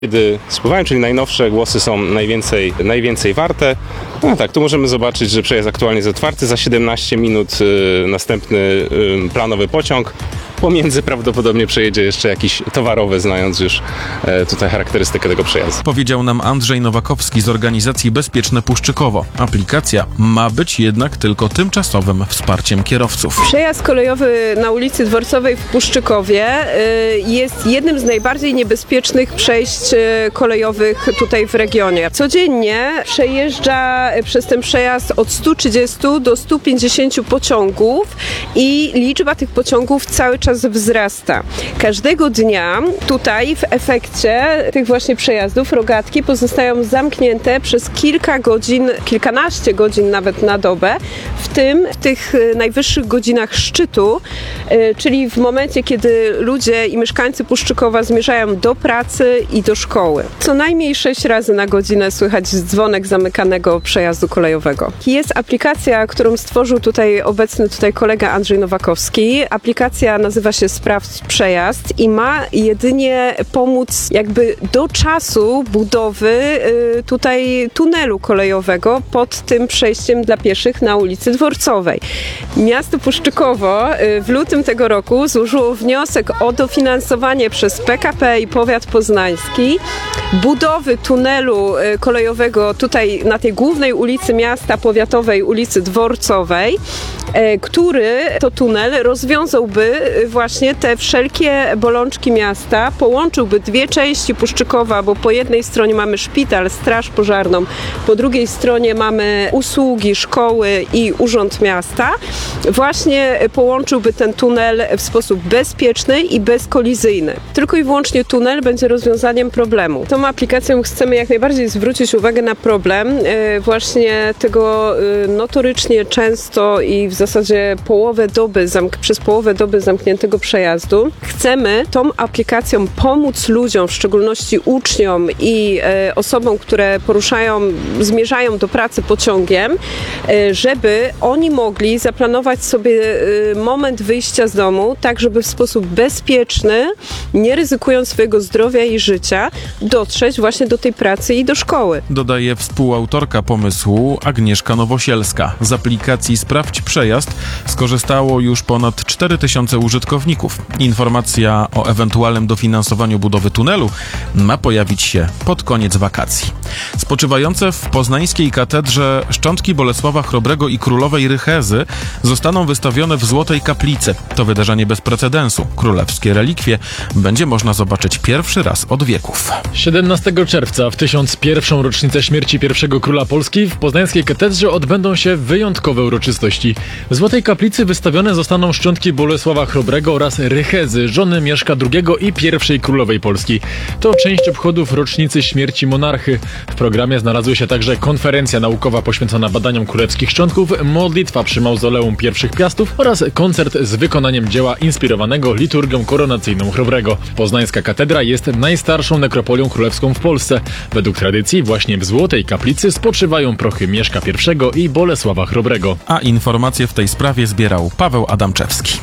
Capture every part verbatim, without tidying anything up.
Kiedy spływają, czyli najnowsze głosy są najwięcej, najwięcej warte. No tak, tu możemy zobaczyć, że przejazd aktualnie jest otwarty. Za siedemnaście minut y, następny y, planowy pociąg. Pomiędzy prawdopodobnie przejedzie jeszcze jakiś towarowy, znając już e, tutaj charakterystykę tego przejazdu. Powiedział nam Andrzej Nowakowski z organizacji Bezpieczne Puszczykowo. Aplikacja ma być jednak tylko tymczasowym wsparciem kierowców. Przejazd kolejowy na ulicy Dworcowej w Puszczykowie y, jest jednym z najbardziej niebezpiecznych przejść y, kolejowych tutaj w regionie. Codziennie przejeżdża przez ten przejazd od stu trzydziestu do stu pięćdziesięciu pociągów i liczba tych pociągów cały czas wzrasta. Każdego dnia tutaj w efekcie tych właśnie przejazdów rogatki pozostają zamknięte przez kilka godzin, kilkanaście godzin nawet na dobę, w tym w tych najwyższych godzinach szczytu, czyli w momencie, kiedy ludzie i mieszkańcy Puszczykowa zmierzają do pracy i do szkoły. Co najmniej sześć razy na godzinę słychać dzwonek zamykanego przejazdu kolejowego. Jest aplikacja, którą stworzył tutaj obecny tutaj kolega Andrzej Nowakowski. Aplikacja nazywa się Sprawdź Przejazd i ma jedynie pomóc jakby do czasu budowy y, tutaj tunelu kolejowego pod tym przejściem dla pieszych na ulicy Dworcowej. Miasto Puszczykowo y, w lutym tego roku złożyło wniosek o dofinansowanie przez P K P i powiat poznański budowy tunelu y, kolejowego tutaj na tej głównej ulicy miasta powiatowej, ulicy Dworcowej, y, który to tunel rozwiązałby właśnie te wszelkie bolączki miasta, połączyłby dwie części Puszczykowa, bo po jednej stronie mamy szpital, straż pożarną, po drugiej stronie mamy usługi, szkoły i urząd miasta. Właśnie połączyłby ten tunel w sposób bezpieczny i bezkolizyjny. Tylko i wyłącznie tunel będzie rozwiązaniem problemu. Tą aplikacją chcemy jak najbardziej zwrócić uwagę na problem właśnie tego notorycznie często i w zasadzie połowę doby, zamk- przez połowę doby zamkniętego przejazdu. Chcemy tą aplikacją pomóc ludziom, w szczególności uczniom i e, osobom, które poruszają, zmierzają do pracy pociągiem, e, żeby oni mogli zaplanować sobie e, moment wyjścia z domu, tak żeby w sposób bezpieczny, nie ryzykując swojego zdrowia i życia, dotrzeć właśnie do tej pracy i do szkoły. Dodaje współautorka pomysłu Agnieszka Nowosielska. Z aplikacji Sprawdź Przejazd skorzystało już ponad cztery tysiące użytkowników. Informacja o ewentualnym dofinansowaniu budowy tunelu ma pojawić się pod koniec wakacji. Spoczywające w poznańskiej katedrze szczątki Bolesława Chrobrego i królowej Rychezy zostaną wystawione w Złotej Kaplicy. To wydarzenie bez precedensu. Królewskie relikwie będzie można zobaczyć pierwszy raz od wieków. siedemnastego czerwca w tysiąc pierwszą rocznicę śmierci pierwszego króla Polski w poznańskiej katedrze odbędą się wyjątkowe uroczystości. W Złotej Kaplicy wystawione zostaną szczątki Bolesława Chrobrego oraz Rychezy, żony Mieszka drugiego i pierwszej królowej Polski. To część obchodów rocznicy śmierci monarchy. W programie znalazły się także konferencja naukowa poświęcona badaniom królewskich szczątków, modlitwa przy mauzoleum pierwszych piastów oraz koncert z wykonaniem dzieła inspirowanego liturgią koronacyjną Chrobrego. Poznańska katedra jest najstarszą nekropolią królewską w Polsce. Według tradycji właśnie w Złotej Kaplicy spoczywają prochy Mieszka pierwszego i Bolesława Chrobrego. A informacje w tej sprawie zbierał Paweł Adamczewski.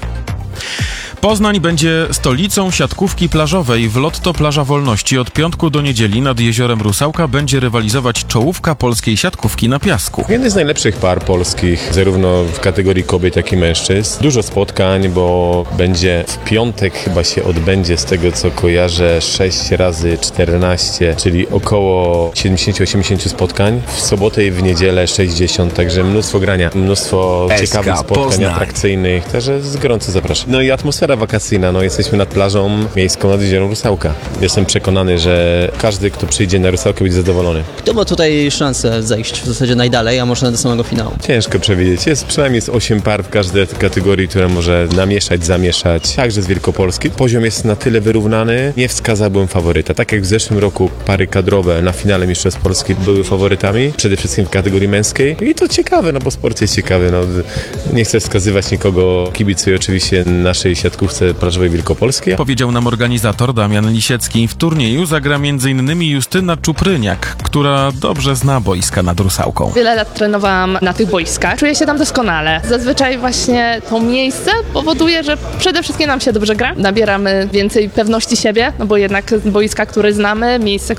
Poznań będzie stolicą siatkówki plażowej. W Lotto Plaża Wolności od piątku do niedzieli nad jeziorem Rusałka będzie rywalizować czołówka polskiej siatkówki na piasku. Jeden z najlepszych par polskich, zarówno w kategorii kobiet, jak i mężczyzn. Dużo spotkań, bo będzie w piątek chyba się odbędzie, z tego co kojarzę, sześć razy czternaście, czyli około siedemdziesiąt osiemdziesiąt spotkań. W sobotę i w niedzielę sześćdziesiąt, także mnóstwo grania, mnóstwo S K ciekawych spotkań, Poznań. atrakcyjnych, także gorąco zapraszam. No i atmosfera wakacyjna, no jesteśmy nad plażą miejską nad jeziorem Rusałka. Jestem przekonany, że każdy, kto przyjdzie na Rusałkę, będzie zadowolony. Kto ma tutaj szansę zejść w zasadzie najdalej, a może do samego finału? Ciężko przewidzieć. Jest przynajmniej z osiem par w każdej kategorii, które może namieszać, zamieszać. Także z Wielkopolski. Poziom jest na tyle wyrównany, nie wskazałbym faworyta. Tak jak w zeszłym roku pary kadrowe na finale Mistrzostw Polski były faworytami, przede wszystkim w kategorii męskiej. I to ciekawe, no bo sport jest ciekawy. No, nie chcę wskazywać nikogo, kibicuję oczywiście naszej siatkówki siatkówce plażowej wielkopolskiej. Powiedział nam organizator Damian Lisiecki. W turnieju zagra m.in. Justyna Czupryniak, która dobrze zna boiska nad Rusałką. Wiele lat trenowałam na tych boiskach. Czuję się tam doskonale. Zazwyczaj właśnie to miejsce powoduje, że przede wszystkim nam się dobrze gra. Nabieramy więcej pewności siebie, no bo jednak boiska, które znamy, miejsce,